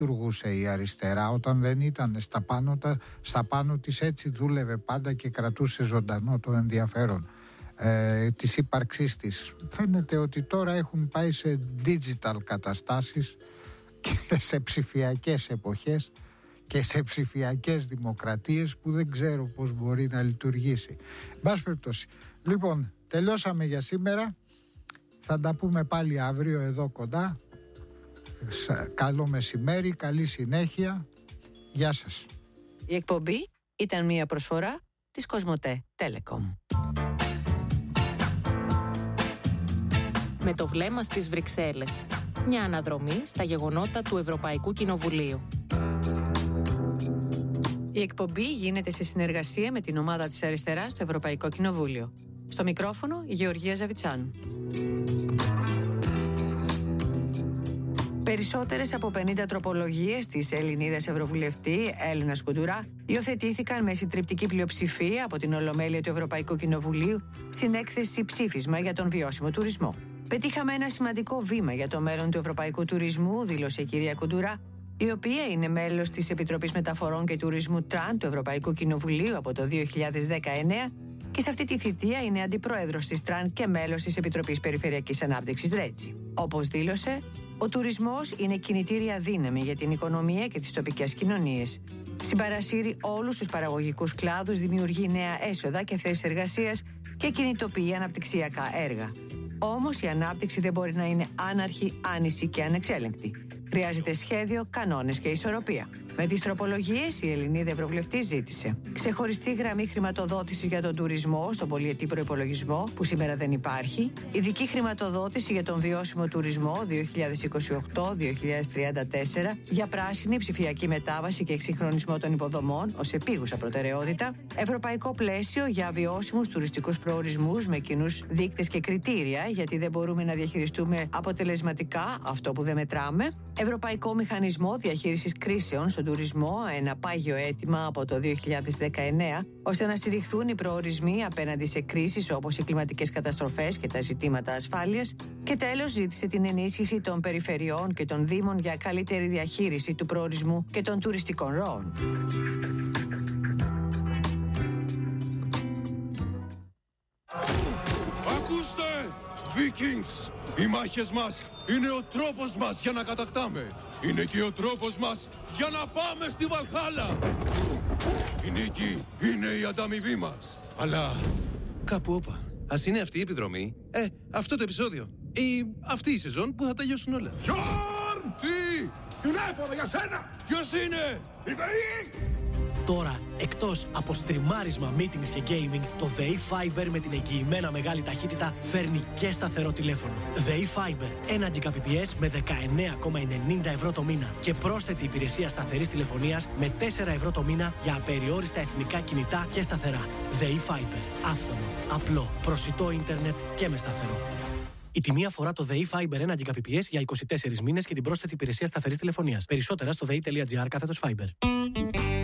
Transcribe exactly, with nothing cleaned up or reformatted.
λειτουργούσε η αριστερά όταν δεν ήταν στα πάνω, τα, στα πάνω της, έτσι δούλευε πάντα και κρατούσε ζωντανό το ενδιαφέρον ε, της ύπαρξής της. Φαίνεται ότι τώρα έχουν πάει σε digital καταστάσεις και σε ψηφιακές εποχές και σε ψηφιακές δημοκρατίες που δεν ξέρω πώς μπορεί να λειτουργήσει. Μπας περιπτώσει. Λοιπόν, τελειώσαμε για σήμερα. Θα τα πούμε πάλι αύριο εδώ κοντά. Καλό μεσημέρι, καλή συνέχεια. Γεια σας. Η εκπομπή ήταν μια προσφορά της Κοσμοτέ Telecom. Με το βλέμμα στις Βρυξέλλες. Μια αναδρομή στα γεγονότα του Ευρωπαϊκού Κοινοβουλίου. Η εκπομπή γίνεται σε συνεργασία με την ομάδα της αριστεράς στο Ευρωπαϊκό Κοινοβούλιο. Στο μικρόφωνο η Γεωργία Ζαβιτσάνου. Περισσότερες από πενήντα τροπολογίες της Ελληνίδας Ευρωβουλευτή Έλενας Κουντουρά υιοθετήθηκαν με συντριπτική πλειοψηφία από την Ολομέλεια του Ευρωπαϊκού Κοινοβουλίου στην έκθεση ψήφισμα για τον βιώσιμο τουρισμό. Πετύχαμε ένα σημαντικό βήμα για το μέλλον του ευρωπαϊκού τουρισμού, δήλωσε η κυρία Κουντουρά, η οποία είναι μέλος της Επιτροπής Μεταφορών και Τουρισμού Τραν του Ευρωπαϊκού Κοινοβουλίου από το δύο χιλιάδες δεκαεννέα και σε αυτή τη θητεία είναι αντιπρόεδρος της Τραν και μέλος της Επιτροπής Περιφερειακής Ανάπτυξης Ρέτζι. Όπως δήλωσε, ο τουρισμός είναι κινητήρια δύναμη για την οικονομία και τις τοπικές κοινωνίες. Συμπαρασύρει όλους τους παραγωγικούς κλάδους, δημιουργεί νέα έσοδα και θέσεις εργασίας και κινητοποιεί αναπτυξιακά έργα. Όμως η ανάπτυξη δεν μπορεί να είναι άναρχη, άνηση και ανεξέλεγκτη. Χρειάζεται σχέδιο, κανόνες και ισορροπία. Με τις τροπολογίες, η Ελληνίδα Ευρωβουλευτή ζήτησε ξεχωριστή γραμμή χρηματοδότηση για τον τουρισμό στον πολυετή προϋπολογισμό, που σήμερα δεν υπάρχει, ειδική χρηματοδότηση για τον βιώσιμο τουρισμό δύο χιλιάδες είκοσι οκτώ με δύο χιλιάδες τριάντα τέσσερα για πράσινη ψηφιακή μετάβαση και εξυγχρονισμό των υποδομών ως επίγουσα προτεραιότητα, ευρωπαϊκό πλαίσιο για βιώσιμους τουριστικούς προορισμούς με κοινούς δείκτες και κριτήρια, γιατί δεν μπορούμε να διαχειριστούμε αποτελεσματικά αυτό που δεν μετράμε, ευρωπαϊκό μηχανισμό διαχείρισης κρίσεων στον τουρισμό, ένα πάγιο αίτημα από το δύο χιλιάδες δεκαεννέα, ώστε να στηριχθούν οι προορισμοί απέναντι σε κρίσεις όπως οι κλιματικές καταστροφές και τα ζητήματα ασφάλειας. Και τέλος, ζήτησε την ενίσχυση των περιφερειών και των δήμων για καλύτερη διαχείριση του προορισμού και των τουριστικών ροών. Ακούστε, Vikings! Οι μάχες μας είναι ο τρόπος μας για να κατακτάμε. Είναι και ο τρόπος μας για να πάμε στη Βαλχάλα. Η νίκη είναι η ανταμοιβή μας. Αλλά κάπου όπα. Ας είναι αυτή η επιδρομή, ε, αυτό το επεισόδιο ή αυτή η σεζόν που θα τελειώσουν όλα. Γιόρν! Τι! Είναι έφορο για σένα! Ποιος είναι? Η ΔΕΗ! Τώρα, εκτός από στριμάρισμα, meetings και gaming, το ΔΕΗ Fiber με την εγγυημένα μεγάλη ταχύτητα φέρνει και σταθερό τηλέφωνο. ΔΕΗ Fiber, ένα Gbps με δεκαεννέα κόμμα ενενήντα ευρώ το μήνα και πρόσθετη υπηρεσία σταθερής τηλεφωνίας με τέσσερα ευρώ το μήνα για απεριόριστα εθνικά κινητά και σταθερά. ΔΕΗ Fiber, άφθονο, απλό, προσιτό ίντερνετ και με σταθερό. Η τιμή αφορά το ΔΕΗ Fiber ένα Gbps για είκοσι τέσσερις μήνες και την πρόσθετη υπηρεσία σταθερής τηλεφωνίας. Περισσότερα στο δε ι τελεία τζι άρ κάθετος Fiber.